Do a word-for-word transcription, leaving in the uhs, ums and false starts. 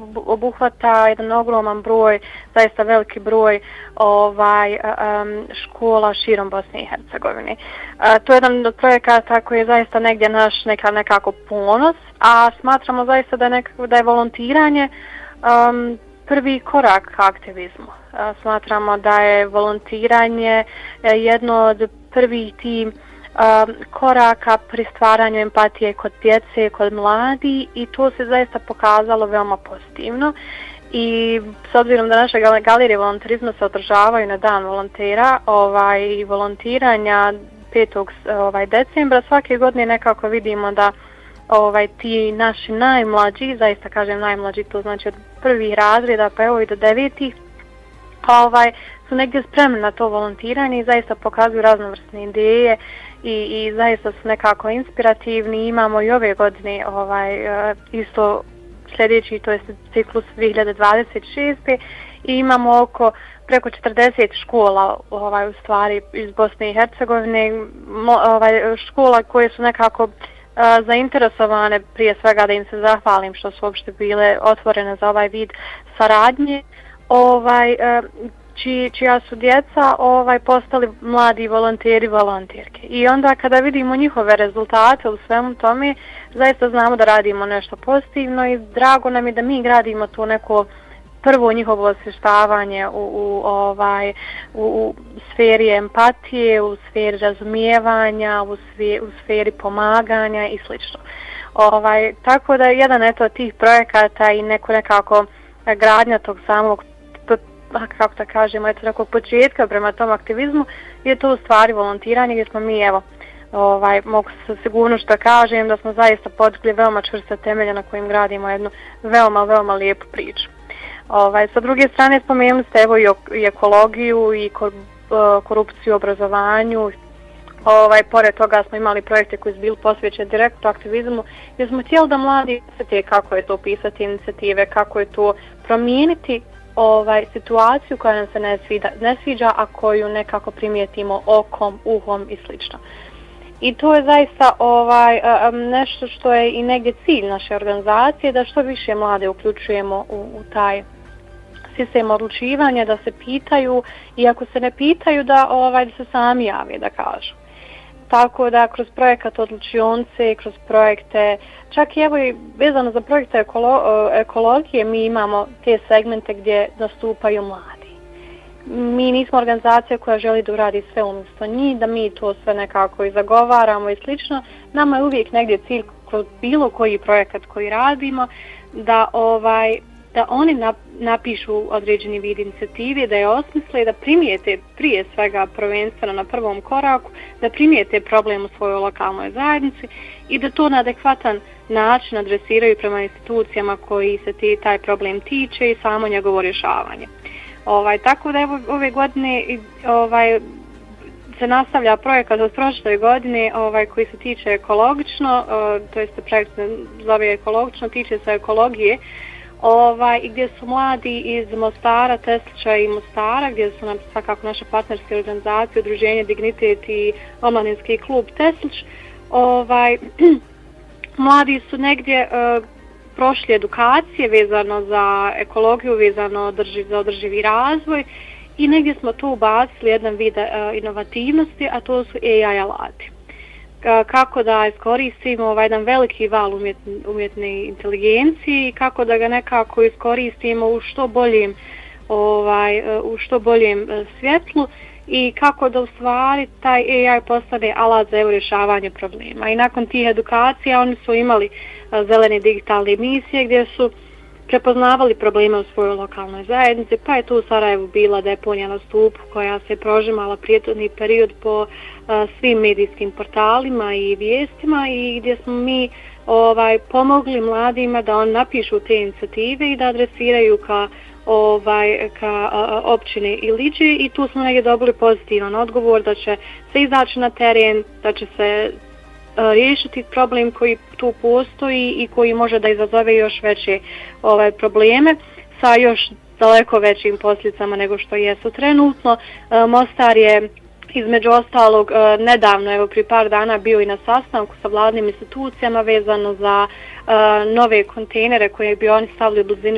obuhvata jedan ogroman broj, zaista veliki broj ovaj, um, škola širom Bosne i Hercegovine. Uh, to je jedan od projekata koji je zaista negdje naš neka, nekako ponos, a smatramo zaista da je, nekako, da je volontiranje um, prvi korak ka aktivizmu. Uh, smatramo da je volontiranje jedno od prvih tim Um, koraka pri stvaranju empatije kod djece, kod mladi i to se zaista pokazalo veoma pozitivno i s obzirom da naše galerije volonterizma se održavaju na dan volontera ovaj, volontiranja petog Ovaj, decembra, svake godine nekako vidimo da ovaj, ti naši najmlađi, zaista kažem najmlađi, to znači od prvih razreda pa evo i do devetih, ovaj, su negdje spremni na to volontiranje i zaista pokazuju raznovrsne ideje i, i zaista su nekako inspirativni. Imamo i ove godine ovaj, isto sljedeći, to je ciklus dvije hiljade dvadeset šeste i imamo oko preko četrdeset škola ovaj, u stvari iz Bosne i Hercegovine, ovaj, škola koje su nekako a, zainteresovane prije svega da im se zahvalim što su uopšte bile otvorene za ovaj vid saradnje. Ovaj, či, čija su djeca ovaj, postali mladi volonteri, volonterke. I onda kada vidimo njihove rezultate u svemu tome, zaista znamo da radimo nešto pozitivno i drago nam je da mi gradimo to neko prvo njihovo osvještavanje u, u, ovaj, u, u sferi empatije, u sferi razumijevanja, u sferi, u sferi pomaganja i sl. Ovaj, tako da jedan eto tih projekata i neko nekako gradnja tog samog, kako da kažemo, eto nekog početka prema tom aktivizmu je to u stvari volontiranje gdje smo mi, evo, ovaj, mogu sa sigurnošću da kažem da smo zaista podigli veoma čvrste temelje na kojim gradimo jednu veoma, veoma lijepu priču. Ovaj, sa druge strane spomenuli ste evo i ekologiju i korupciju u obrazovanju. Ovaj, pored toga smo imali projekte koji su bili posvećeni direktno aktivizmu gdje smo htjeli da mladi osjete kako je to pisati inicijative, kako je to promijeniti ovaj, situaciju koja nam se ne sviđa, ne sviđa, a koju nekako primijetimo okom, uhom i slično. I to je zaista ovaj, nešto što je i negdje cilj naše organizacije, da što više mlade uključujemo u, u taj sistem odlučivanja, da se pitaju i ako se ne pitaju da, ovaj, da se sami jave, da kažu. Tako da kroz projekat odlučionce, kroz projekte, čak i evo i vezano za projekte ekolo, ekologije, mi imamo te segmente gdje nastupaju mladi. Mi nismo organizacija koja želi da uradi sve umjesto njih, da mi to sve nekako i zagovaramo i slično. Nama je uvijek negdje cilj kroz bilo koji projekat koji radimo, da ovaj da oni napišu određeni vid inicijative, da je osmisle i da primijete prije svega prvenstveno na prvom koraku, da primijete problem u svojoj lokalnoj zajednici i da to na adekvatan način adresiraju prema institucijama koji se ti, taj problem tiče i samo njegovo rješavanje. Ovaj, tako da evo, ove godine ovaj, se nastavlja projekat od prošle godine ovaj, koji se tiče ekologično, to jest projekt se zove ekologično, tiče se ekologije, Ovaj, gdje su mladi iz Mostara, Teslića i Mostara, gdje su nam svakako naše partnerske organizacije, Udruženje Dignitet i Omladinski klub Teslić. Ovaj, mladi su negdje uh, prošli edukacije vezano za ekologiju, vezano održiv, za održivi razvoj i negdje smo tu ubacili jedan vid uh, inovativnosti, a to su A I alati. Kako da iskoristimo ovaj jedan veliki val umjetne, umjetne inteligencije i kako da ga nekako iskoristimo u što boljem, ovaj, u što boljem svjetlu i kako da u stvari taj A I postane alat za rješavanje problema. I nakon tih edukacija oni su imali zelene digitalne emisije gdje su prepoznavali probleme u svojoj lokalnoj zajednici, pa je tu u Sarajevu bila deponija na stupu koja se prožimala prijetodni period po a, svim medijskim portalima i vijestima i gdje smo mi ovaj, pomogli mladima da on napišu te inicijative i da adresiraju ka, ovaj, ka a, općine Iliđe i tu smo negdje dobili pozitivan odgovor da će se izaći na teren, da će se riješiti problem koji tu postoji i koji može da izazove još veće ovaj, probleme sa još daleko većim posljedicama nego što jesu trenutno. Mostar je između ostalog nedavno, evo pri par dana bio i na sastanku sa vladnim institucijama vezano za nove kontejnere koje bi oni stavili u blizini